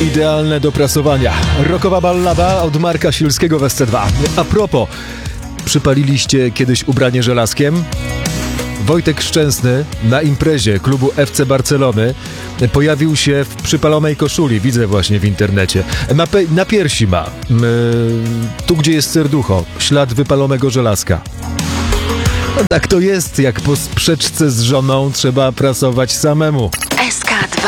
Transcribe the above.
Idealne do prasowania. Rockowa ballada od Marka Siulskiego w SC2. A propos, przypaliliście kiedyś ubranie żelazkiem? Wojtek Szczęsny na imprezie klubu FC Barcelony pojawił się w przypalonej koszuli, widzę właśnie w internecie. Na piersi ma, tu gdzie jest serducho, ślad wypalonego żelazka. Tak to jest, jak po sprzeczce z żoną trzeba prasować samemu. SK